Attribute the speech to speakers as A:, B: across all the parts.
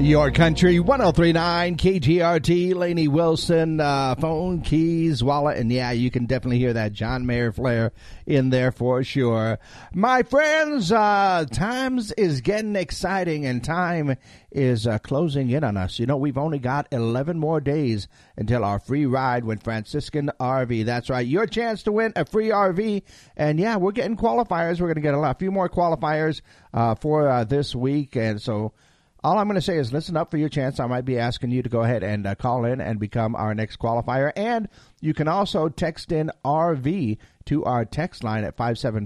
A: Your Country 1039 KGRT, Lainey Wilson, phone, keys, wallet, and yeah, you can definitely hear that John Mayer flair in there for sure. My friends, times is getting exciting and time is closing in on us. You know, we've only got 11 more days until our free ride with Franciscan RV. That's right, your chance to win a free RV. And yeah, we're getting qualifiers. We're going to get a few more qualifiers for this week. And so all I'm going to say is listen up for your chance. I might be asking you to go ahead and call in and become our next qualifier. And you can also text in RV to our text line at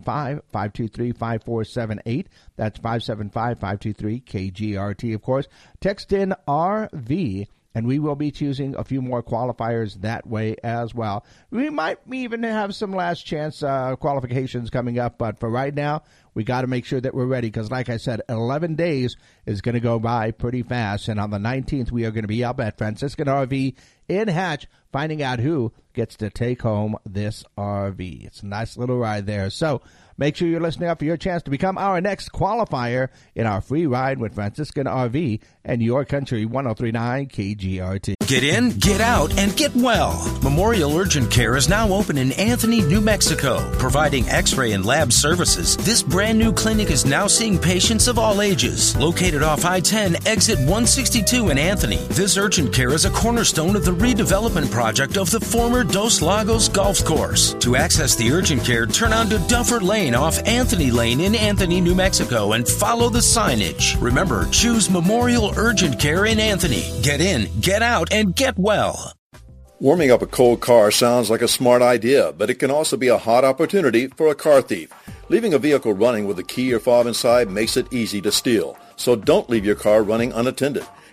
A: 575-523-5478. That's 575-523-KGRT, of course. Text in RV, and we will be choosing a few more qualifiers that way as well. We might even have some last chance qualifications coming up, but for right now, we got to make sure that we're ready because, like I said, 11 days is going to go by pretty fast. And on the 19th, we are going to be up at Franciscan RV in Hatch, finding out who gets to take home this RV. It's a nice little ride there. So make sure you're listening up for your chance to become our next qualifier in our free ride with Franciscan RV and Your Country 1039 KGRT.
B: Get in, get out, and get well. Memorial Urgent Care is now open in Anthony, New Mexico, providing x-ray and lab services. This brand new clinic is now seeing patients of all ages. Located off I-10, exit 162 in Anthony, this urgent care is a cornerstone of the redevelopment project of the former Dos Lagos Golf Course. To access the urgent care, turn onto Duffer Lane off Anthony Lane in Anthony, New Mexico, and follow the signage. Remember, choose Memorial Urgent Care in Anthony. Get in, get out, and get well.
C: Warming up a cold car sounds like a smart idea, but it can also be a hot opportunity for a car thief. Leaving a vehicle running with a key or fob inside makes it easy to steal. So don't leave your car running unattended.